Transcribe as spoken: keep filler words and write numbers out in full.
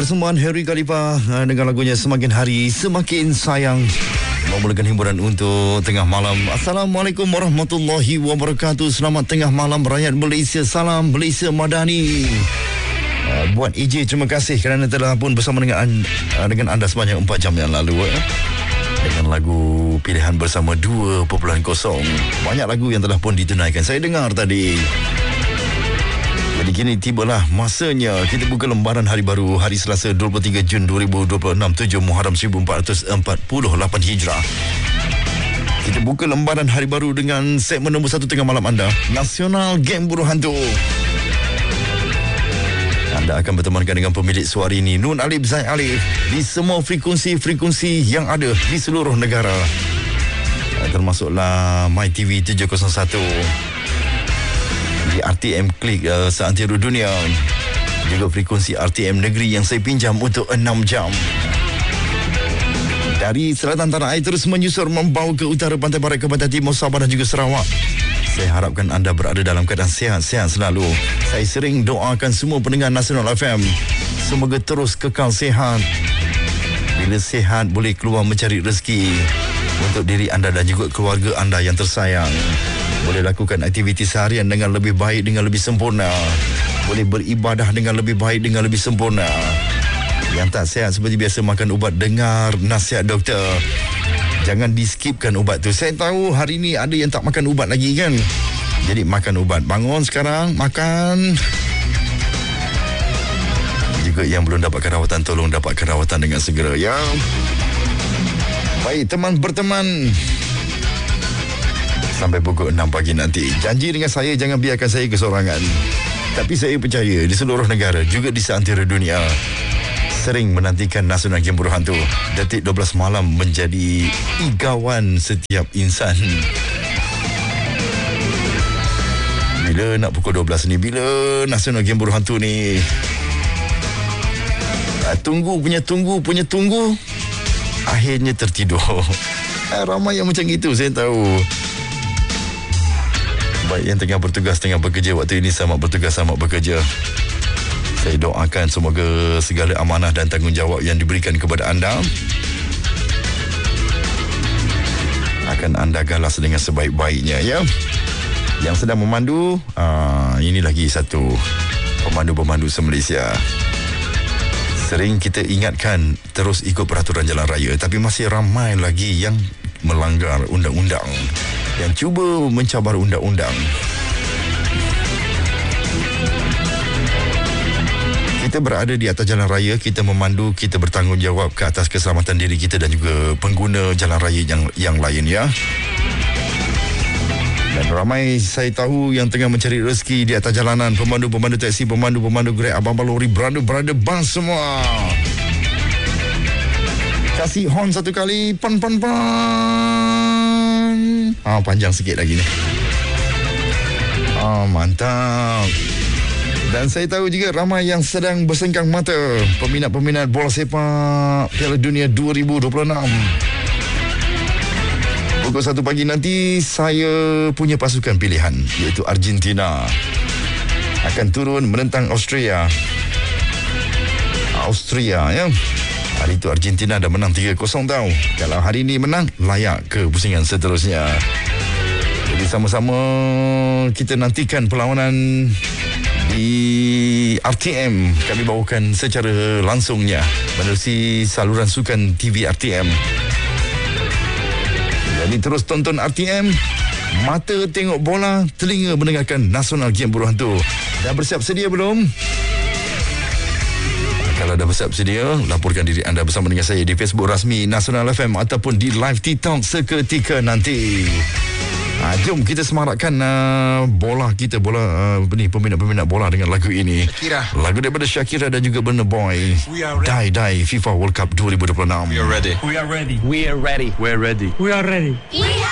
persembahan Harry Khalifa dengan lagunya Semakin Hari Semakin Sayang. Memulakan hiburan untuk tengah malam. Assalamualaikum warahmatullahi wabarakatuh. Selamat tengah malam rakyat Malaysia. Salam Malaysia Madani. Uh, buat E J, terima kasih kerana telah pun bersama dengan anda, uh, dengan anda sepanjang empat jam yang lalu uh, dengan lagu pilihan bersama dua titik kosong. Banyak lagu yang telah pun ditunaikan saya dengar tadi. Jadi kini tibalah masanya kita buka lembaran hari baru hari Selasa dua puluh tiga Jun dua ribu dua puluh enam, tujuh Muharram seribu empat ratus empat puluh lapan Hijrah. Kita buka lembaran hari baru dengan segmen nombor satu tengah malam anda, Nasional Geng Buruh Hantu. Anda akan bertemankan dengan pemilik suara ini, Nun Alif Zaid Alif, di semua frekuensi-frekuensi yang ada di seluruh negara, termasuklah My T V tujuh kosong satu, di R T M Klik uh, seantero dunia, juga frekuensi R T M Negeri yang saya pinjam untuk enam jam. Dari selatan tanah air terus menyusur membawa ke utara, pantai barat, ke pantai timur, Sabah dan juga Sarawak. Saya harapkan anda berada dalam keadaan sihat-sihat selalu. Saya sering doakan semua pendengar Nasional F M, semoga terus kekal sihat. Bila sihat boleh keluar mencari rezeki untuk diri anda dan juga keluarga anda yang tersayang. Boleh lakukan aktiviti seharian dengan lebih baik, dengan lebih sempurna. Boleh beribadah dengan lebih baik, dengan lebih sempurna. Yang tak sihat seperti biasa makan ubat, dengar nasihat doktor. Jangan di-skipkan ubat tu. Saya tahu hari ni ada yang tak makan ubat lagi kan. Jadi makan ubat. Bangun sekarang, makan. Juga yang belum dapatkan rawatan, tolong dapatkan rawatan dengan segera ya. Baik, teman berteman sampai pukul enam pagi nanti. Janji dengan saya, jangan biarkan saya kesorangan. Tapi saya percaya di seluruh negara, juga di seantero dunia, sering menantikan Nasional Geng Buruh Hantu. Detik dua belas malam menjadi igawan setiap insan. Bila nak pukul dua belas ni, bila Nasional Geng Buruh Hantu ni, tunggu punya tunggu punya tunggu, akhirnya tertidur. Ramai yang macam itu, saya tahu. Baik yang tengah bertugas, tengah bekerja waktu ini, selamat bertugas, selamat bekerja. Saya doakan semoga segala amanah dan tanggungjawab yang diberikan kepada anda akan anda galas dengan sebaik-baiknya ya. Yang sedang memandu, aa, ini lagi satu pemandu-pemandu se-Malaysia. Sering kita ingatkan terus ikut peraturan jalan raya, tapi masih ramai lagi yang melanggar undang-undang, yang cuba mencabar undang-undang. Kita berada di atas jalan raya, kita memandu, kita bertanggungjawab ke atas keselamatan diri kita dan juga pengguna jalan raya yang yang lain ya. Dan ramai saya tahu yang tengah mencari rezeki di atas jalanan, pemandu-pemandu taksi, pemandu-pemandu Grab, abang-abang lori, brother-brother bus semua. Kasih horn satu kali, pan pan pan. Ah, panjang sikit lagi ni. Ah, mantap. Dan saya tahu juga ramai yang sedang bersengkang mata, peminat-peminat bola sepak Piala Dunia dua ribu dua puluh enam. Pukul satu pagi nanti saya punya pasukan pilihan, iaitu Argentina, akan turun menentang Austria. Austria ya. Hari itu Argentina dah menang tiga kosong tau. Kalau hari ini menang, layak ke pusingan seterusnya. Jadi sama-sama kita nantikan perlawanan di R T M. Kami bawakan secara langsungnya menerusi saluran sukan T V R T M. Jadi terus tonton R T M, mata tengok bola, telinga mendengarkan Nasional Geng Buruh Hantu. Dah bersiap sedia belum? Kalau dah bersiap sedia, laporkan diri anda bersama dengan saya di Facebook rasmi Nasional F M ataupun di live TikTok seketika nanti. Ha, jom kita semarakkan uh, bola kita, bola uh, ni peminat-peminat bola dengan lagu ini. Shakira. Lagu daripada Shakira dan juga Burna Boy. Die Die FIFA World Cup dua ribu dua puluh enam. We are ready. We are ready. We are ready. We are ready. We are ready.